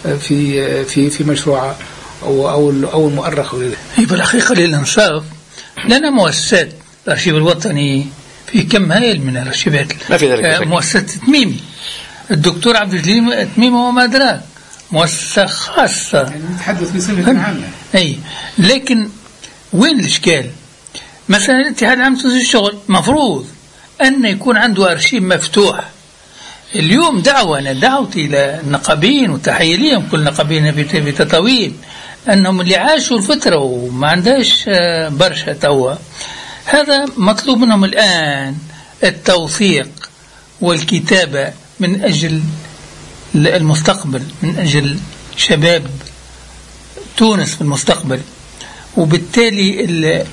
في مشروع أو المؤرخ. بالحقيقة للإنصاف لنا مؤسسات الأرشيف الوطني في كم هائل من الأرشيفات. ما في ذلك مؤسسة تميمي، الدكتور عبد الجليل تميمي وما أدراك، مؤسسة خاصة يعني نتحدث بصفة عامة. أي لكن وين الإشكال؟ مثلا الاتحاد العام لتنظيم الشغل مفروض أن يكون عنده أرشيف مفتوح. اليوم أنا دعوت إلى النقابين وتحية لهم كل نقابين في تطاوين أنهم اللي عاشوا الفترة وما عندهاش برشا توا، هذا مطلوب منهم الآن التوثيق والكتابة من أجل المستقبل، من أجل شباب تونس في المستقبل. وبالتالي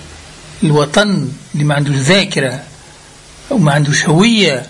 الوطن اللي ما عنده ذاكرة وما عنده هوية،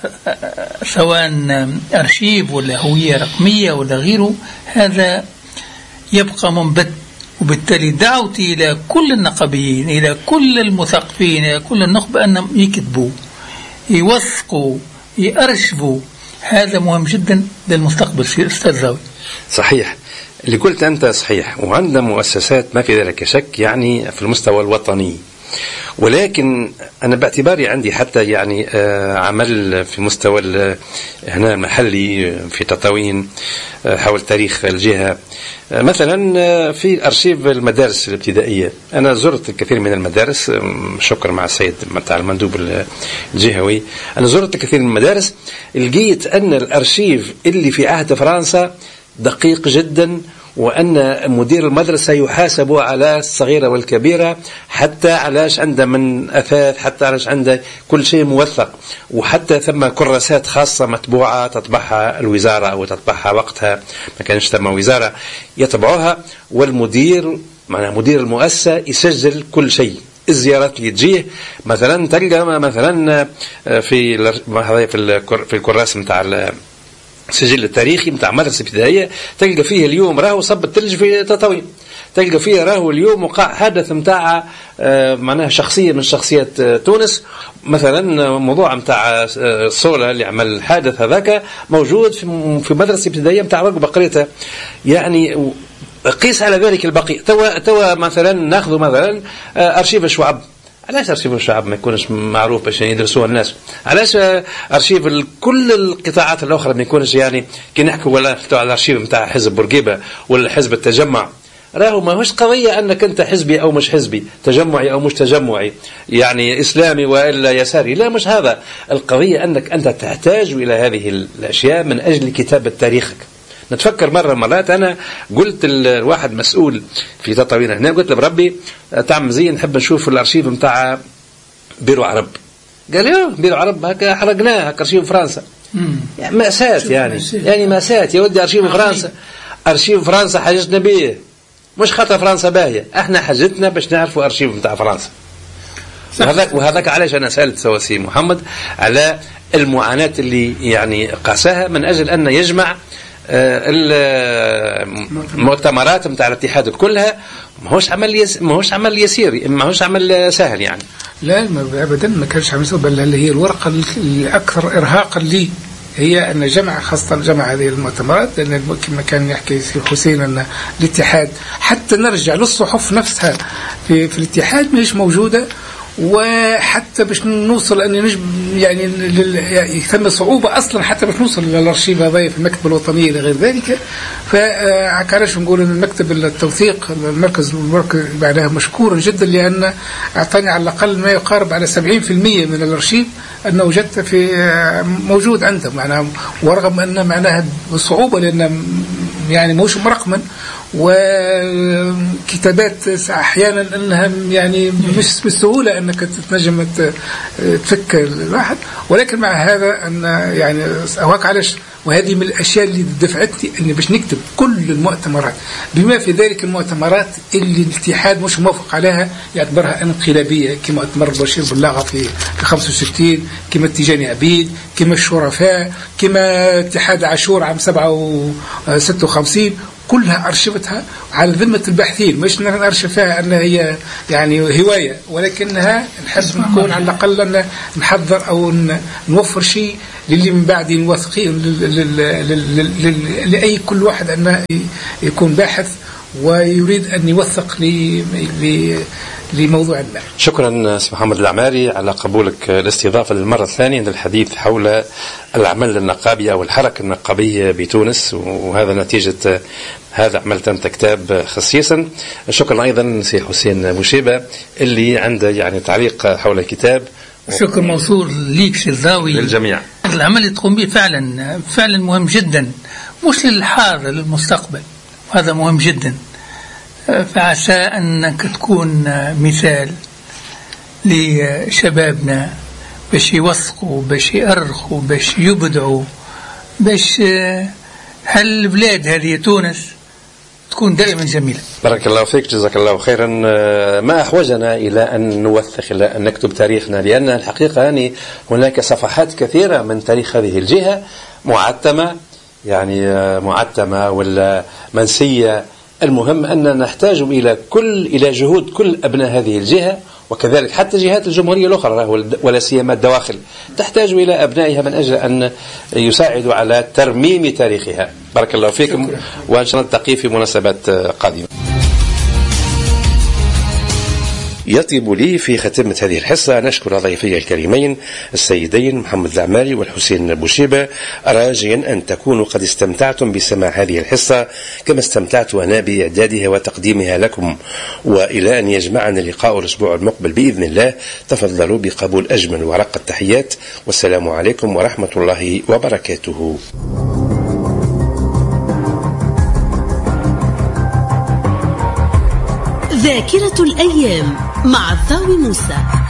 سواء أرشيف ولا هوية رقمية ولا غيره، هذا يبقى منبت. وبالتالي دعوتي إلى كل النقابيين، إلى كل المثقفين، إلى كل النخبة أنهم يكتبوا، يوثقوا، يأرشفوا. هذا مهم جدا للمستقبل في أستاذ زاوي. صحيح اللي قلت أنت صحيح، وعندنا مؤسسات ما في ذلك شك يعني في المستوى الوطني، ولكن أنا باعتباري عندي حتى يعني عمل في مستوى هنا المحلي في تطاوين حول تاريخ الجهة. مثلا في أرشيف المدارس الابتدائية، أنا زرت الكثير من المدارس، شكرا مع السيد متاع المندوب الجهوي، أنا زرت الكثير من المدارس، لقيت أن الأرشيف اللي في عهد فرنسا دقيق جدا، وأن مدير المدرسة يحاسب على الصغيرة والكبيرة، حتى علاش عنده من أثاث، حتى علاش عنده كل شيء موثق، وحتى ثم كراسات خاصة مطبوعة تطبعها الوزارة أو تطبعها وقتها ما كانش ثم وزارة يطبعوها، والمدير معنى مدير المؤسسة يسجل كل شيء. الزيارات اللي تجيه مثلا تلقى مثلا في الكراس متاع السجل التاريخي متاع مدرسة ابتدائية، تلقى فيه اليوم راهو صب الثلج في تطاوين، تلقى فيه راهو اليوم وقع حدث متاع معناها شخصية من شخصيات تونس، مثلا موضوع متاع صولة اللي عمل الحادث هذاك موجود في مدرسة ابتدائية متاع رقبة قريتها. يعني قيس على ذلك البقية. توا مثلا ناخذ مثلا أرشيف الشعب. علاش أرشيف الشعب ما يكونش معروف باش يدرسوه الناس؟ علاش أرشيف كل القطاعات الأخرى ما يكونش يعني كي نحكوا ولا على الأرشيف متاع حزب بورقيبة ولا حزب التجمع؟ راهو ما هوش قضية أنك أنت حزبي أو مش حزبي، تجمعي أو مش تجمعي، يعني إسلامي وإلا يساري، لا مش هذا القضية. أنك أنت تحتاج إلى هذه الأشياء من أجل كتابة تاريخك. نتفكر مرة مرات أنا قلت الواحد مسؤول في تطاوين هنا، قلت له بربي تعمل زي نحب نشوف الأرشيف متاع بيرو عرب. قال لي بيرو عرب هكا حرقناه، هكا أرشيف فرنسا. يعني مأساة، يعني مأساة يا ودي. أرشيف فرنسا، أرشيف فرنسا حاجتنا بيه، مش خاطر فرنسا باهية، احنا حاجتنا باش نعرفوا أرشيف متاع فرنسا. وهذاك علاش أنا سألت سواسي محمد على المعاناة اللي يعني قاساها من أجل أن يجمع المؤتمرات متاع الاتحاد كلها. ماهوش عمل يسير، ماهوش عمل سهل يعني. لا ابدا ما كانش عمل سهل، بل هي الورقه الاكثر ارهاقا لي هي ان جمع، خاصه جمع هذه المؤتمرات، لان كما كان يحكي سي حسين ان الاتحاد حتى نرجع للصحف نفسها في الاتحاد مش موجوده، وحتى باش نوصل أن نجم يعني ثم صعوبة أصلا حتى باش نوصل للأرشيف هذا في المكتبة الوطنية إلى غير ذلك. فعكاش نقول أن المكتب التوثيق المركز بعدها مشكورا جدا، لأن أعطاني على الأقل ما يقارب على 70% من الأرشيف أنه وجدت في موجود عندهم معناها، ورغم أن معناها بصعوبة لأن يعني موش مرقما، وكتابات أحيانا أنها يعني مش بالسهولة أنك تتنجم تفك الواحد. ولكن مع هذا أن يعني أواك علاش، وهذه من الأشياء اللي دفعتني أني باش نكتب كل المؤتمرات، بما في ذلك المؤتمرات اللي الاتحاد مش موافق عليها يعتبرها انقلابية، كما مؤتمر بشير بلاغة في 65، كما تيجاني عبيد، كما الشرفاء، كما اتحاد عاشور عام 56، كلها أرشفتها على ذمة الباحثين، مش نرشفها أنها هي يعني هواية، ولكنها نحب نكون على الأقل أن نحضر أو نوفر شيء للي من بعد نوثقين لأي كل واحد أنه يكون باحث ويريد أن يوثق لموضوع ما. شكرا سي محمد العماري على قبولك الاستضافة للمرة الثانية للحديث حول العمل النقابي أو الحركة النقابية بتونس، وهذا نتيجة هذا عملت أنت كتاب خصيصا. شكرا أيضا سي حسين بوشيبة اللي عنده يعني تعليق حول الكتاب. شكر موصول ليك سي الضاوي للجميع. العمل اللي تقوم به فعلا مهم جدا، مش للحاضر للمستقبل، وهذا مهم جدا. فعسى أنك تكون مثال لشبابنا باش يوثقوا، باش يأرخوا، باش يبدعوا، باش هالبلاد هذه تونس تكون دائما جميلة. بارك الله فيك، جزاك الله خيرا. ما أحوجنا إلى أن نوثق، إلى أن نكتب تاريخنا، لأن الحقيقة يعني هناك صفحات كثيرة من تاريخ هذه الجهة معتمة، يعني معتمة ولا منسية. المهم أن نحتاج إلى جهود كل أبناء هذه الجهة، وكذلك حتى جهات الجمهورية الأخرى ولا سيما الدواخل تحتاج إلى أبنائها من أجل أن يساعدوا على ترميم تاريخها. بارك الله فيكم، وإن شاء الله نلتقي في مناسبات قادمة. يطيب لي في ختمة هذه الحصة نشكر ضيفي الكريمين السيدين محمد العماري والحسين بوشيبة، راجيا أن تكونوا قد استمتعتم بسماع هذه الحصة كما استمتعت أنا بإعدادها وتقديمها لكم. وإلى أن يجمعنا اللقاء الأسبوع المقبل بإذن الله، تفضلوا بقبول أجمل ورق التحيات، والسلام عليكم ورحمة الله وبركاته. ذاكرة الأيام مع الضاوي موسى.